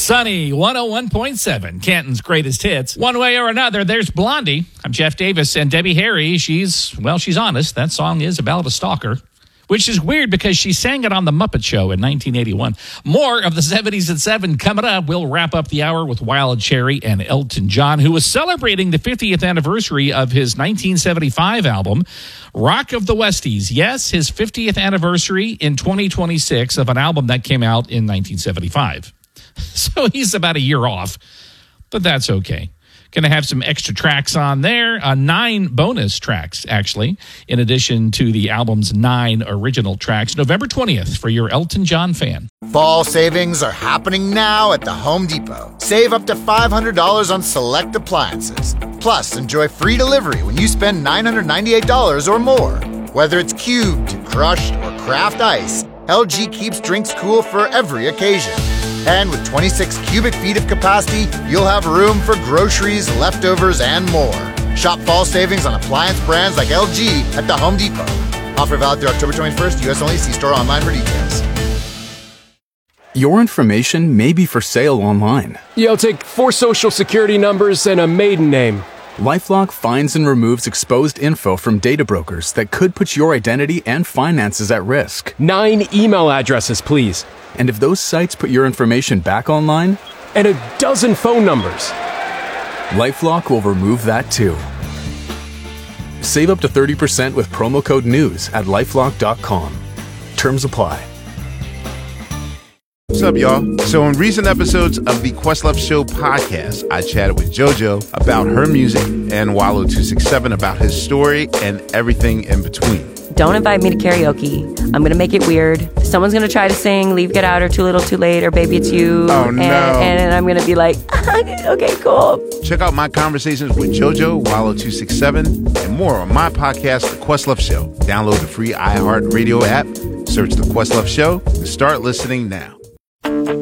Sunny 101.7, Canton's greatest hits. One way or another, there's Blondie. I'm Jeff Davis, and Debbie Harry, she's honest. That song is about a stalker, which is weird because she sang it on The Muppet Show in 1981. More of the 70s at 7 coming up. We'll wrap up the hour with Wild Cherry and Elton John, who was celebrating the 50th anniversary of his 1975 album, Rock of the Westies. Yes, his 50th anniversary in 2026 of an album that came out in 1975. So he's about a year off, but that's okay. Going to have some extra tracks on there, 9 bonus tracks, actually, in addition to the album's 9 original tracks. November 20th for your Elton John fan. Fall savings are happening now at the Home Depot. Save up to $500 on select appliances. Plus, enjoy free delivery when you spend $998 or more. Whether it's cubed, crushed, or craft ice, LG keeps drinks cool for every occasion. And with 26 cubic feet of capacity, you'll have room for groceries, leftovers, and more. Shop fall savings on appliance brands like LG at the Home Depot. Offer valid through October 21st, U.S. only. See store online for details. Your information may be for sale online. Yeah, I'll take 4 social security numbers and a maiden name. LifeLock finds and removes exposed info from data brokers that could put your identity and finances at risk. 9 email addresses, please. And if those sites put your information back online? And a dozen phone numbers. LifeLock will remove that too. Save up to 30% with promo code NEWS at LifeLock.com. Terms apply. What's up, y'all? So in recent episodes of the Questlove Show podcast, I chatted with JoJo about her music and Wallow267 about his story and everything in between. Don't invite me to karaoke. I'm going to make it weird. Someone's going to try to sing Leave, Get Out, or Too Little, Too Late, or Baby It's You. Oh, no. And I'm going to be like, okay, cool. Check out my conversations with JoJo, Wallow267, and more on my podcast, The Questlove Show. Download the free iHeartRadio app, search The Questlove Show, and start listening now.